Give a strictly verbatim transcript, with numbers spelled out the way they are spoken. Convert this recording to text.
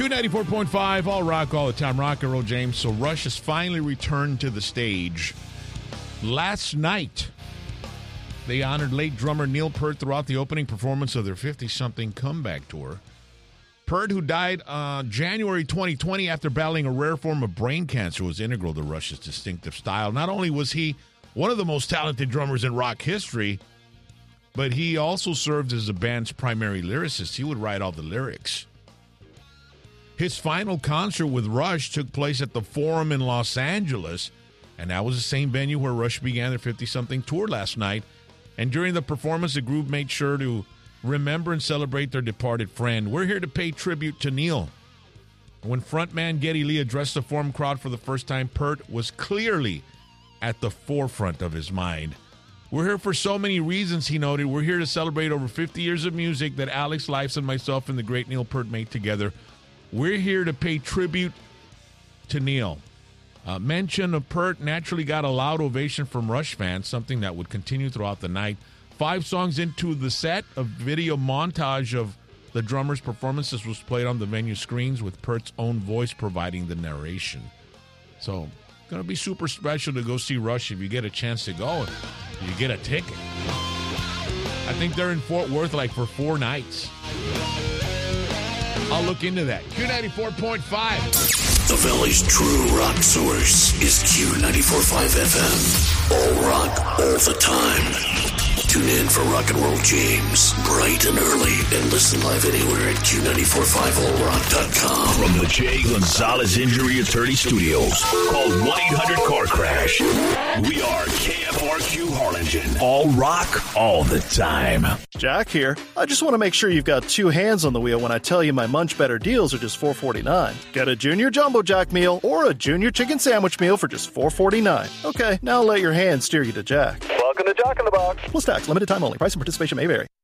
Q ninety-four point five, all rock, all the time. Rock and roll, James. So Rush has finally returned to the stage. Last night, they honored late drummer Neil Peart throughout the opening performance of their fifty-something comeback tour. Peart, who died uh, January twenty twenty after battling a rare form of brain cancer, was integral to Rush's distinctive style. Not only was he one of the most talented drummers in rock history, but he also served as the band's primary lyricist. He would write all the lyrics. His final concert with Rush took place at the Forum in Los Angeles, and that was the same venue where Rush began their fifty-something tour last night. And during the performance, the group made sure to remember and celebrate their departed friend. We're here to pay tribute to Neil. When frontman Geddy Lee addressed the Forum crowd for the first time, Peart was clearly at the forefront of his mind. We're here for so many reasons, he noted. We're here to celebrate over fifty years of music that Alex Lifeson, myself, and the great Neil Peart made together. We're here to pay tribute to Neil. Uh, mention of Peart naturally got a loud ovation from Rush fans, something that would continue throughout the night. Five songs into the set, a video montage of the drummer's performances was played on the venue screens with Peart's own voice providing the narration. So, going to be super special to go see Rush if you get a chance to go. If you get a ticket. I think they're in Fort Worth like for four nights. I'll look into that. Q ninety-four point five. The Valley's true rock source is Q ninety-four point five F M. All rock, all the time. Tune in for Rock and Roll James, bright and early, and listen live anywhere at Q nine four five all rock dot com. From the Jay Gonzalez Injury Attorney Studios, call one eight hundred car crash. We are K F R Q Harlingen. All rock, all the time. Jack here. I just want to make sure you've got two hands on the wheel when I tell you my Munch Better deals are just four forty-nine. Get a Junior Jumbo Jack meal or a Junior Chicken Sandwich meal for just four forty-nine. Okay, now let your hands steer you to Jack. Welcome to Jack in the Box. Plus tax, limited time only. Price and participation may vary.